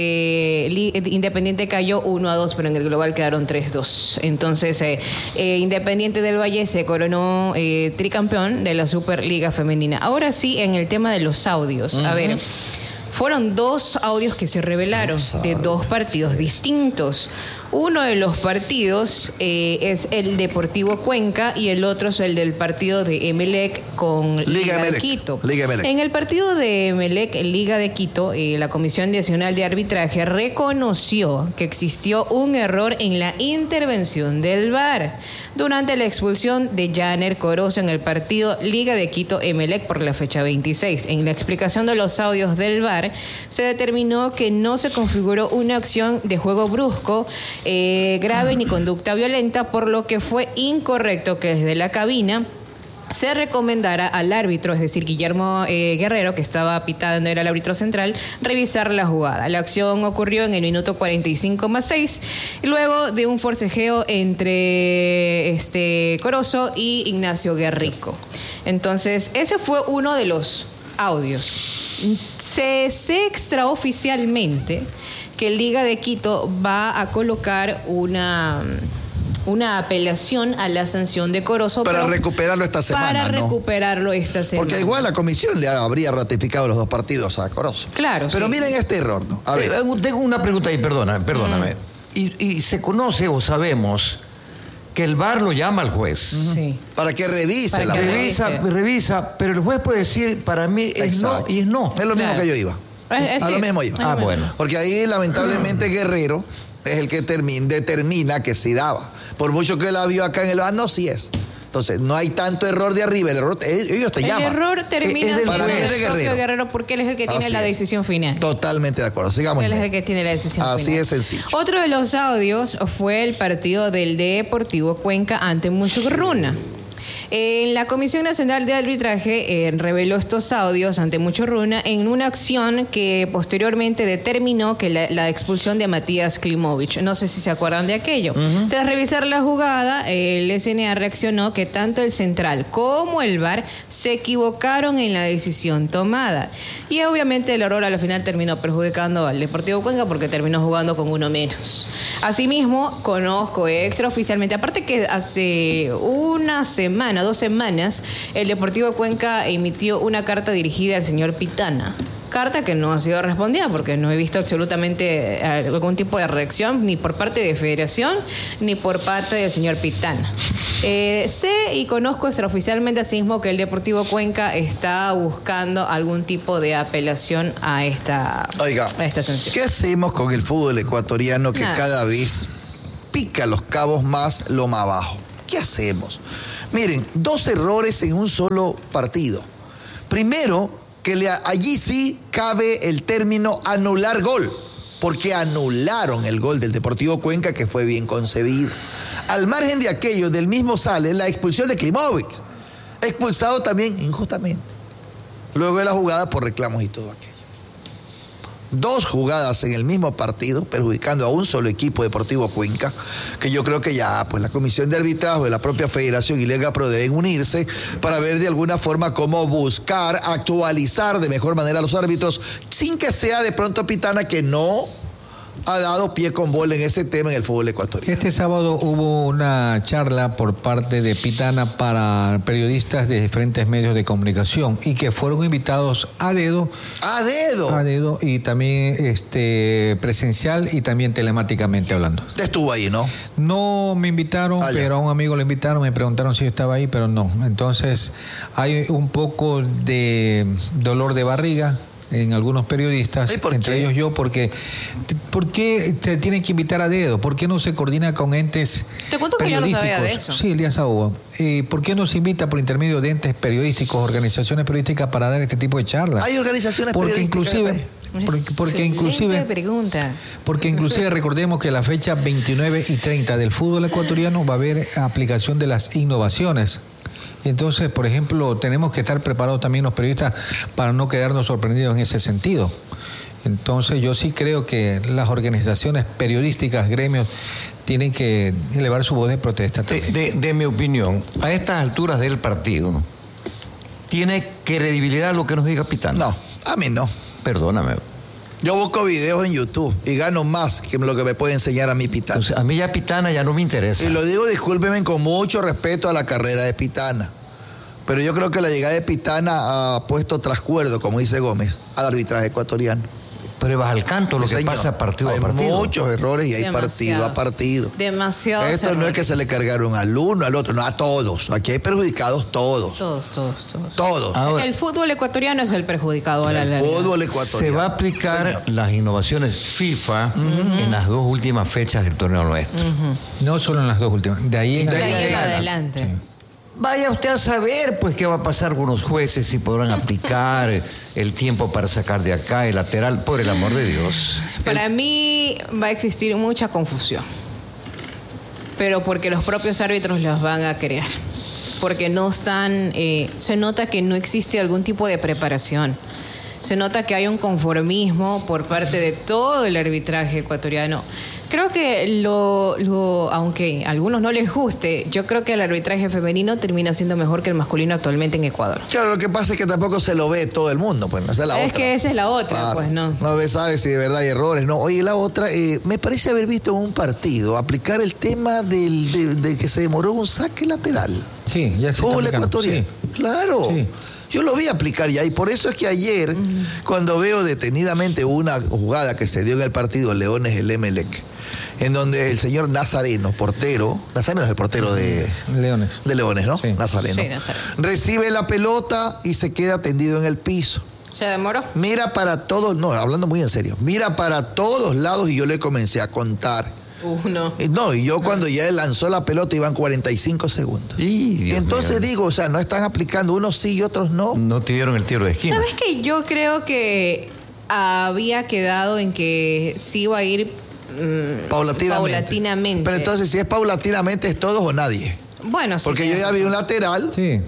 Independiente cayó 1-2, pero en el global quedaron 3-2. Entonces, Independiente del Valle se coronó tricampeón de la Superliga Femenina. Ahora sí, en el tema de los audios. A ver, fueron 2 audios que se revelaron de 2 partidos distintos. Uno de los partidos es el Deportivo Cuenca y el otro es el del partido de Emelec con Liga de Quito. En el partido de Emelec, Liga de Quito, la Comisión Nacional de Arbitraje reconoció que existió un error en la intervención del VAR durante la expulsión de Janer Corozo en el partido Liga de Quito Emelec por la fecha 26. En la explicación de los audios del VAR se determinó que no se configuró una acción de juego brusco grave ni conducta violenta, por lo que fue incorrecto que desde la cabina se recomendara al árbitro, es decir, Guillermo Guerrero, que estaba pitando, era el árbitro central, revisar la jugada. La acción ocurrió en el minuto 45+6, luego de un forcejeo entre Corozo y Ignacio Guerrico. Entonces, ese fue uno de los audios. Se extraoficialmente que Liga de Quito va a colocar una apelación a la sanción de Corozo. Para recuperarlo esta semana, recuperarlo esta semana. Porque igual la comisión le habría ratificado los 2 partidos a Corozo. Claro. Pero miren este error, ¿no? A ver. Tengo una pregunta ahí, perdóname. Y se conoce o sabemos que el VAR lo llama al juez. Sí. Para que revise la jugada. Revisa, pero el juez puede decir, para mí es no y es no. Es lo mismo que yo iba. A lo mismo iba. Bueno. Porque ahí lamentablemente Guerrero es el que determina que sí daba. Por mucho que la vio acá en el no, sí es. Entonces, no hay tanto error de arriba. El error, ellos te llaman. El error termina siendo del propio Guerrero porque él es el que tiene la decisión final. Totalmente de acuerdo. Sigamos. Él es el que tiene la decisión final. Así es sencillo. Otro de los audios fue el partido del Deportivo Cuenca ante Muchugruna. La Comisión Nacional de Arbitraje reveló estos audios ante mucho runa en una acción que posteriormente determinó que la expulsión de Matías Klimovic. No sé si se acuerdan de aquello. Tras revisar la jugada, el SNA reaccionó que tanto el central como el VAR se equivocaron en la decisión tomada. Y obviamente el error al final terminó perjudicando al Deportivo Cuenca porque terminó jugando con uno menos. Asimismo, conozco extraoficialmente, aparte que hace una semana, 2 semanas, el Deportivo Cuenca emitió una carta dirigida al señor Pitana. Carta que no ha sido respondida porque no he visto absolutamente algún tipo de reacción ni por parte de Federación ni por parte del señor Pitana. Sé y conozco extraoficialmente asimismo que el Deportivo Cuenca está buscando algún tipo de apelación a esta sanción. ¿Qué hacemos con el fútbol ecuatoriano que cada vez pica los cabos más lo más abajo? ¿Qué hacemos? Miren, 2 errores en un solo partido. Primero, que allí sí cabe el término anular gol, porque anularon el gol del Deportivo Cuenca que fue bien concebido. Al margen de aquello, del mismo sale la expulsión de Klimovic, expulsado también injustamente, luego de la jugada por reclamos y todo aquello. 2 jugadas en el mismo partido, perjudicando a un solo equipo Deportivo Cuenca, que yo creo que ya pues la Comisión de Arbitraje de la propia Federación y Liga Pro deben unirse para ver de alguna forma cómo buscar actualizar de mejor manera a los árbitros, sin que sea de pronto Pitana, que no ha dado pie con bola en ese tema en el fútbol ecuatoriano. Este sábado hubo una charla por parte de Pitana para periodistas de diferentes medios de comunicación y que fueron invitados a dedo. ¿A dedo? A dedo y también presencial y también telemáticamente hablando. ¿Usted estuvo ahí, no? No me invitaron, pero a un amigo le invitaron, me preguntaron si yo estaba ahí, pero no. Entonces hay un poco de dolor de barriga en algunos periodistas, entre ellos yo, porque ¿por qué te tienen que invitar a dedo? ¿Por qué no se coordina con entes periodísticos? Te cuento que yo no sabía de eso. Sí, Elías Saúl. ¿Por qué no se invita por intermedio de entes periodísticos, organizaciones periodísticas para dar este tipo de charlas? Hay organizaciones periodísticas. Porque inclusive recordemos que la fecha 29 y 30 del fútbol ecuatoriano va a haber aplicación de las innovaciones. Entonces, por ejemplo, tenemos que estar preparados también los periodistas para no quedarnos sorprendidos en ese sentido. Entonces, yo sí creo que las organizaciones periodísticas, gremios, tienen que elevar su voz de protesta. De mi opinión, a estas alturas del partido, ¿tiene credibilidad lo que nos diga Pitana? No, a mí no. Perdóname. Yo busco videos en YouTube y gano más que lo que me puede enseñar a mí Pitana. Entonces, a mí ya Pitana ya no me interesa. Y lo digo, discúlpenme, con mucho respeto a la carrera de Pitana. Pero yo creo que la llegada de Pitana ha puesto trascuerdo, como dice Gómez, al arbitraje ecuatoriano. Pruebas al canto lo que pasa partido a partido. Hay muchos errores y hay partido a partido. Demasiado. Esto no es que se le cargaron al uno, al otro, no, a todos. Aquí hay perjudicados todos. Todos. Ahora, el fútbol ecuatoriano es el perjudicado a la larga. El fútbol ecuatoriano. Se va a aplicar las innovaciones FIFA en las 2 últimas fechas del torneo nuestro. No solo en las 2 últimas. De ahí en adelante. Sí. Vaya usted a saber, pues, qué va a pasar con los jueces, si podrán aplicar el tiempo para sacar de acá el lateral, por el amor de Dios. Para mí va a existir mucha confusión, pero porque los propios árbitros las van a crear, porque no están, se nota que no existe algún tipo de preparación. Se nota que hay un conformismo por parte de todo el arbitraje ecuatoriano. Creo que aunque a algunos no les guste, yo creo que el arbitraje femenino termina siendo mejor que el masculino actualmente en Ecuador. Claro, lo que pasa es que tampoco se lo ve todo el mundo, pues, esa es la otra. Es que esa es la otra, claro. Pues, ¿no? No sabe si de verdad hay errores, no. Oye, la otra, me parece haber visto en un partido aplicar el tema de que se demoró un saque lateral. Sí, ya se está aplicando. Ecuatoriano. Sí. Claro. Sí. Yo lo vi aplicar ya, y por eso es que ayer, cuando veo detenidamente una jugada que se dio en el partido Leones el Emelec, en donde el señor Nazareno, Nazareno es el portero de Leones. De Leones, ¿no? Sí. Nazareno. Recibe la pelota y se queda tendido en el piso. ¿Se demoró? Mira para todos, no, hablando muy en serio, mira para todos lados y yo le comencé a contar. Uno. No, y yo cuando ya lanzó la pelota iban 45 segundos. Y entonces digo, o sea, no están aplicando, unos sí y otros no. No te dieron el tiro de esquina. ¿Sabes qué? Yo creo que había quedado en que sí iba a ir paulatinamente. Pero entonces, si es paulatinamente, ¿es todos o nadie? Bueno, sí. Porque yo ya vi un lateral. Sí.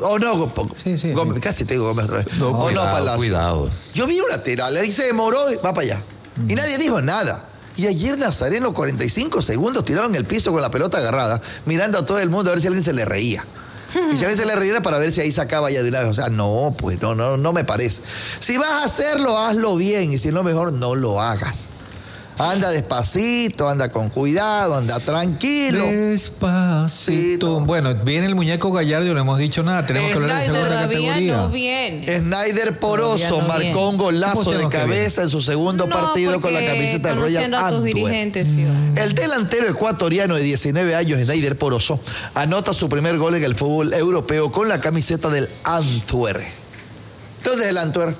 Gómez, casi te digo Gómez otra vez. Cuidado, cuidado. Yo vi un lateral, él se demoró y va para allá. Y nadie dijo nada. Y ayer Nazareno, 45 segundos, tirado en el piso con la pelota agarrada, mirando a todo el mundo a ver si alguien se le reía. Y si alguien se le reía para ver si ahí sacaba ya de una vez. O sea, no, pues no me parece. Si vas a hacerlo, hazlo bien. Y si no, mejor no lo hagas. Anda despacito, anda con cuidado, anda tranquilo. Despacito. Bueno, viene el muñeco Gallardo, no hemos dicho nada. Tenemos que hablar de segunda categoría. No bien. Snyder Poroso marcó un golazo de cabeza en su segundo partido con la camiseta del Royal Antwerp. El delantero ecuatoriano de 19 años, Snyder Poroso, anota su primer gol en el fútbol europeo con la camiseta del Antwerp. ¿Dónde es el Antwerp?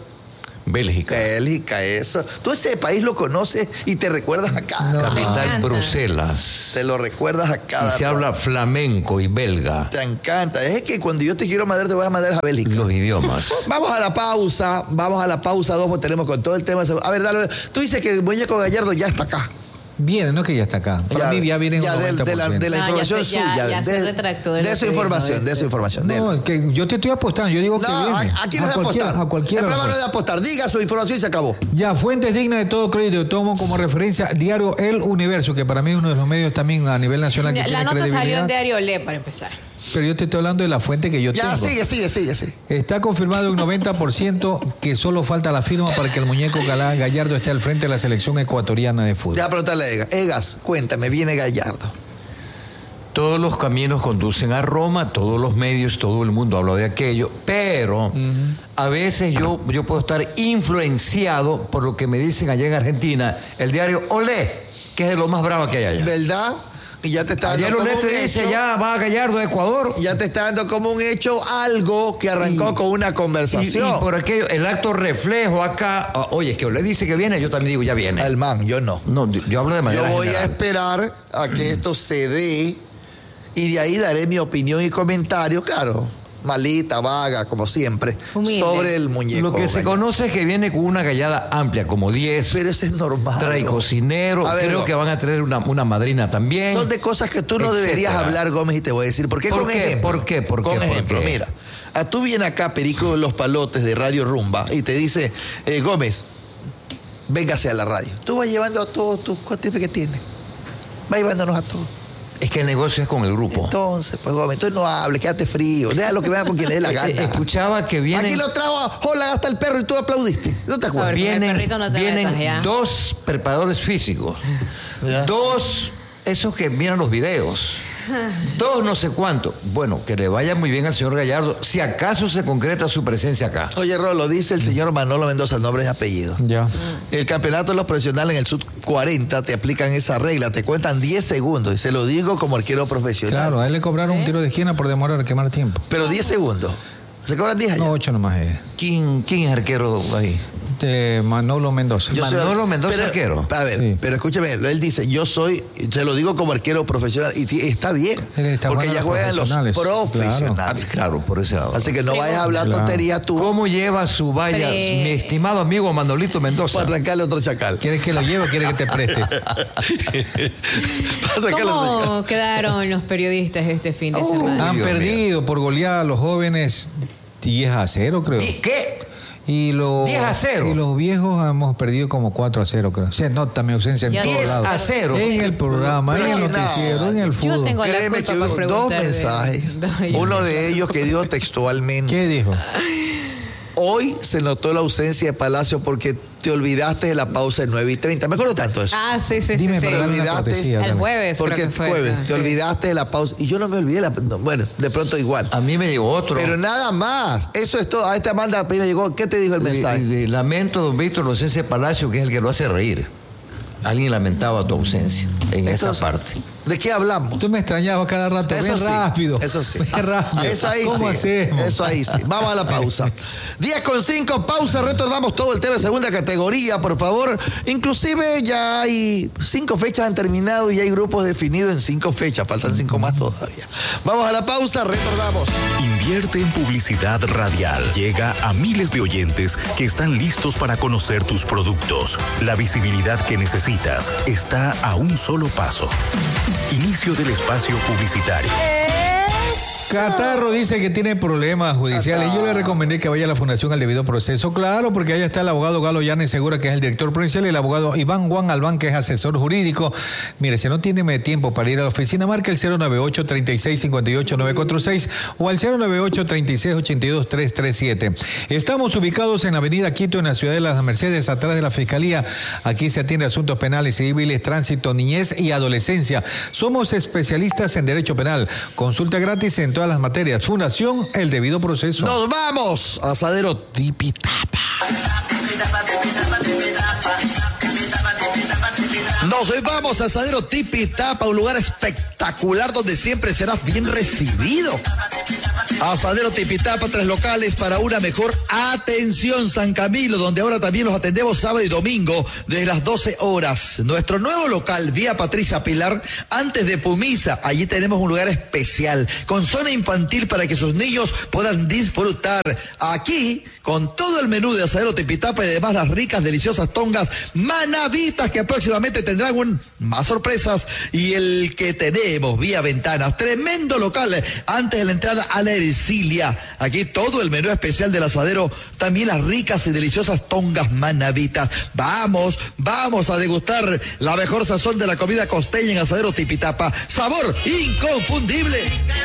Bélgica, eso. Tú ese país lo conoces y te recuerdas acá. Capital Bruselas. Te lo recuerdas acá. Y se habla flamenco y belga. Te encanta. Es que cuando yo te quiero mandar, te voy a mandar a Bélgica. Los idiomas. Vamos a la pausa, dos, porque tenemos con todo el tema. A ver, dale. Tú dices que el muñeco Gallardo ya está acá. Viene, no es que ya está acá. Para mí ya viene un 90%. De la información suya. Ya se retractó de su información. No, que yo te estoy apostando. Yo digo que viene. ¿A quién le voy a apostar? A cualquiera. El programa no debe apostar. Diga su información y se acabó. Ya, fuentes dignas de todo crédito. Tomo como referencia Diario El Universo, que para mí es uno de los medios también a nivel nacional que la tiene nota credibilidad. salió en Diario Le, para empezar. Pero yo te estoy hablando de la fuente que yo tengo. Ya, sigue. Está confirmado un 90% que solo falta la firma para que el muñeco Gallardo esté al frente de la selección ecuatoriana de fútbol. Ya, preguntarle a Egas. Egas, cuéntame, viene Gallardo. Todos los caminos conducen a Roma, todos los medios, todo el mundo habla de aquello, pero a veces yo puedo estar influenciado por lo que me dicen allá en Argentina, el diario Olé, que es de lo más bravo que hay allá. ¿Verdad? Y ya te está dando ayer como un te dice, ya va Gallardo a Ecuador. Ya te está dando como un hecho algo que arrancó con una conversación. Y por aquello, el acto reflejo acá, oye, es que le dice que viene, yo también digo, ya viene. El man, yo no. No, yo hablo de manera Yo voy general. a esperar a que esto se dé y de ahí daré mi opinión y comentario, claro, malita, vaga, como siempre, humilde, sobre el muñeco. Lo que se conoce es que viene con una gallada amplia, como 10. Pero eso es normal. Trae cocinero, creo que van a traer una madrina también. Son de cosas que tú no deberías hablar, Gómez, y te voy a decir. ¿Por qué? ¿Por qué? Con ejemplo, mira. Tú vienes acá, Perico de los Palotes de Radio Rumba, y te dice, Gómez, véngase a la radio. Tú vas llevando a todos tus cotidianos que tienes. Vas llevándonos a todos. Es que el negocio es con el grupo. Entonces, pues Gómez, entonces no hables, quédate frío. Déjalo que venga con quien le dé la gana. Escuchaba que vienen... Aquí lo trajo a Holland hasta el perro y tú aplaudiste. ¿No te acuerdas? Vienen dos preparadores físicos. Dos, esos que miran los videos. Dos no sé cuánto. Bueno, que le vaya muy bien al señor Gallardo, si acaso se concreta su presencia acá. Oye, Rolo, dice el señor Manolo Mendoza, nombre y apellido. Ya. El campeonato de los profesionales en el Sub 40 te aplican esa regla, te cuentan 10 segundos. Y se lo digo como arquero profesional. Claro, a él le cobraron un tiro de esquina por demorar a quemar tiempo. Pero 10 segundos. ¿Se cobran 10 allá? No, 8 nomás es. ¿Quién es arquero ahí? Manolo Mendoza. Manolo Mendoza, arquero. A ver, pero escúcheme, él dice, yo soy, se lo digo como arquero profesional, y está bien, porque ya juegan los profesionales. Claro, por ese lado. Así que no vayas a hablar tonterías tú. ¿Cómo lleva su valla, mi estimado amigo Manolito Mendoza? Para arrancarle otro chacal. ¿Quieres que lo lleve o quieres que te preste? ¿Cómo quedaron los periodistas este fin de semana? Han perdido por goleada a los jóvenes 10-0, creo. ¿Qué? Y los 10-0. Y los viejos hemos perdido como 4-0, creo. Se nota mi ausencia en todos lados. 10-0. En el programa, en el noticiero, en el fútbol. Yo tengo la Créeme que hubo dos mensajes. Uno de ellos que dijo textualmente. ¿Qué dijo? Hoy se notó la ausencia de Palacio porque te olvidaste de la pausa de 9:30. Me acuerdo tanto de eso. Ah, sí. Dime, te olvidaste. El jueves. Porque fue jueves. eso, te olvidaste de la pausa. Y yo no me olvidé. Bueno, de pronto igual. A mí me llegó otro. Pero nada más. Eso es todo. A esta Amanda apenas llegó. ¿Qué te dijo el mensaje? Lamento, don Víctor, la ausencia de Palacio, que es el que lo hace reír. Alguien lamentaba tu ausencia en esa parte. ¿De qué hablamos? Tú me extrañabas cada rato. Eso ven sí, rápido. Eso sí. Ven rápido. Eso ahí ¿Cómo sí. hacemos? Eso ahí sí. Vamos a la pausa. 10:05, pausa. Retornamos todo el tema de segunda categoría, por favor. Inclusive ya hay 5 fechas han terminado y hay grupos definidos en 5 fechas. Faltan 5 más todavía. Vamos a la pausa. Retornamos. Invierte en publicidad radial. Llega a miles de oyentes que están listos para conocer tus productos. La visibilidad que necesitas está a un solo paso. Inicio del espacio publicitario. Catarro dice que tiene problemas judiciales. Yo le recomendé que vaya a la Fundación al debido proceso. Claro, porque allá está el abogado Galo Llanes Segura, que es el director provincial, y el abogado Iván Juan Albán, que es asesor jurídico. Mire, si no tiene tiempo para ir a la oficina, marca el 098-3658-946 o al 098-3682-337. Estamos ubicados en Avenida Quito, en la ciudad de Las Mercedes, atrás de la Fiscalía. Aquí se atiende asuntos penales, civiles, tránsito, niñez y adolescencia. Somos especialistas en derecho penal. Consulta gratis en todas las materias. Fundación El Debido Proceso. Nos vamos, Asadero Tipitapa. Nos vamos a Asadero Tipitapa, un lugar espectacular donde siempre serás bien recibido. Asadero Tipitapa, 3 locales para una mejor atención. San Camilo, donde ahora también los atendemos sábado y domingo desde las 12 horas. Nuestro nuevo local, vía Patricia Pilar, antes de Pumisa. Allí tenemos un lugar especial con zona infantil para que sus niños puedan disfrutar. Aquí, con todo el menú de Asadero Tipitapa y además las ricas, deliciosas tongas manavitas que próximamente tendrán más sorpresas. Y el que tenemos vía Ventanas, tremendo local antes de la entrada a la Ercilia. Aquí todo el menú especial del Asadero, también las ricas y deliciosas tongas manavitas. Vamos a degustar la mejor sazón de la comida costeña en Asadero Tipitapa. Sabor inconfundible.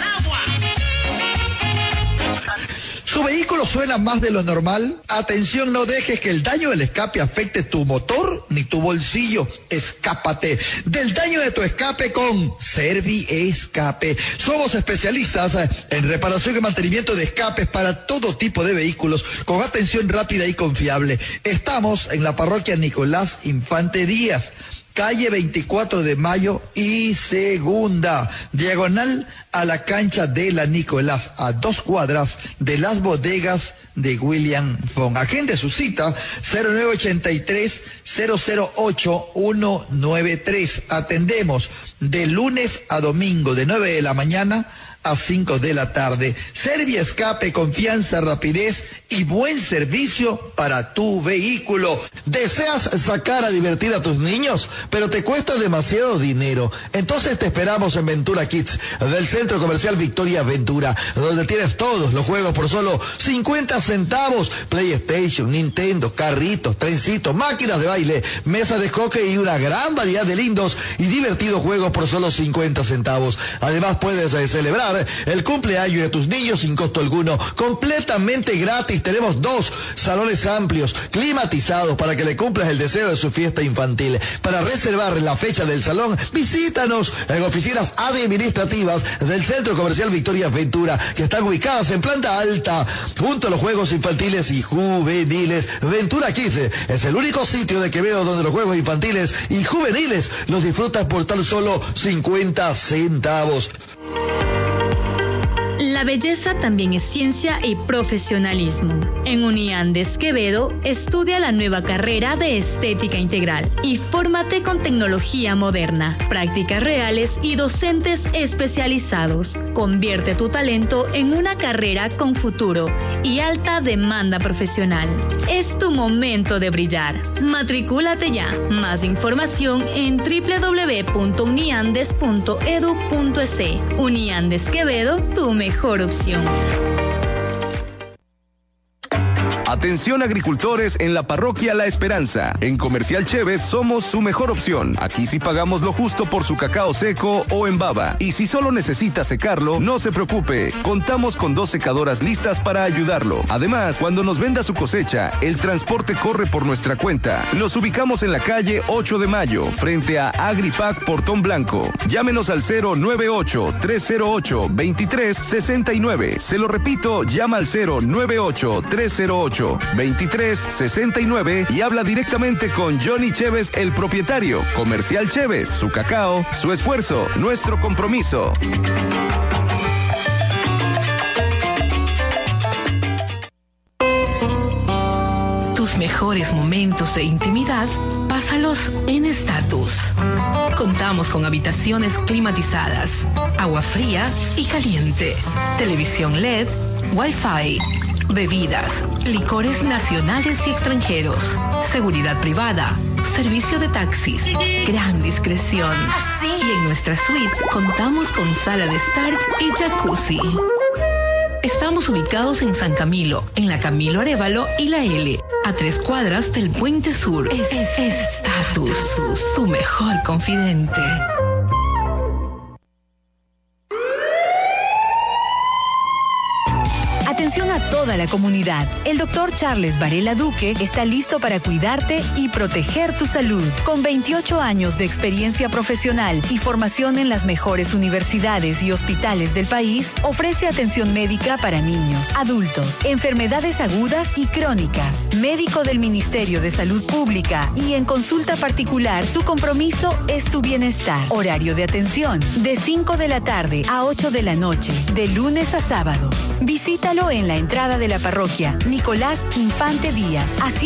¿Su vehículo suena más de lo normal? Atención, no dejes que el daño del escape afecte tu motor ni tu bolsillo. Escápate del daño de tu escape con Serviescape. Somos especialistas en reparación y mantenimiento de escapes para todo tipo de vehículos con atención rápida y confiable. Estamos en la parroquia Nicolás Infante Díaz, calle 24 de Mayo y Segunda, diagonal a la cancha de la Nicolás, a 2 cuadras de las bodegas de William Fong. Agende su cita 0983-008-193. Atendemos de lunes a domingo de 9 de la mañana a 5 de la tarde. Serviescape, confianza, rapidez y buen servicio para tu vehículo. ¿Deseas sacar a divertir a tus niños, pero te cuesta demasiado dinero? Entonces te esperamos en Ventura Kids del Centro Comercial Victoria Ventura, donde tienes todos los juegos por solo 50 centavos. PlayStation, Nintendo, carritos, trencitos, máquinas de baile, mesas de hockey y una gran variedad de lindos y divertidos juegos por solo 50 centavos. Además puedes celebrar el cumpleaños de tus niños sin costo alguno, completamente gratis. Tenemos 2 salones amplios, climatizados, para que le cumplas el deseo de su fiesta infantil. Para reservar la fecha del salón, visítanos en oficinas administrativas del Centro Comercial Victoria Ventura, que están ubicadas en planta alta, junto a los juegos infantiles y juveniles. Ventura Kids es el único sitio de Quevedo donde los juegos infantiles y juveniles los disfrutas por tan solo 50 centavos. La belleza también es ciencia y profesionalismo. En Uniandes Quevedo, estudia la nueva carrera de Estética Integral y fórmate con tecnología moderna, prácticas reales y docentes especializados. Convierte tu talento en una carrera con futuro y alta demanda profesional. Es tu momento de brillar. Matricúlate ya. Más información en www.uniandes.edu.es. Uniandes Quevedo, tu mejor opción. Atención agricultores en la parroquia La Esperanza. En Comercial Chévez somos su mejor opción. Aquí sí pagamos lo justo por su cacao seco o en baba. Y si solo necesita secarlo, no se preocupe. Contamos con 2 secadoras listas para ayudarlo. Además, cuando nos venda su cosecha, el transporte corre por nuestra cuenta. Nos ubicamos en la calle 8 de Mayo, frente a Agripac Portón Blanco. Llámenos al 098-308-2369. Se lo repito, llama al 098-308-2369 y habla directamente con Johnny Chévez, el propietario. Comercial Chévez, su cacao, su esfuerzo, nuestro compromiso. Tus mejores momentos de intimidad, pásalos en Estatus. Contamos con habitaciones climatizadas, agua fría y caliente, televisión LED, Wi-Fi, bebidas, licores nacionales y extranjeros, seguridad privada, servicio de taxis, gran discreción. Y en nuestra suite contamos con sala de estar y jacuzzi. Estamos ubicados en San Camilo, en la Camilo Arévalo y la L, a 3 cuadras del Puente Sur. Estatus, tu mejor confidente. Atención a toda la comunidad. El doctor Charles Varela Duque está listo para cuidarte y proteger tu salud. Con 28 años de experiencia profesional y formación en las mejores universidades y hospitales del país, ofrece atención médica para niños, adultos, enfermedades agudas y crónicas. Médico del Ministerio de Salud Pública y en consulta particular, su compromiso es tu bienestar. Horario de atención de 5 de la tarde a 8 de la noche, de lunes a sábado. Visítalo en la entrada de la parroquia Nicolás Infante Díaz, a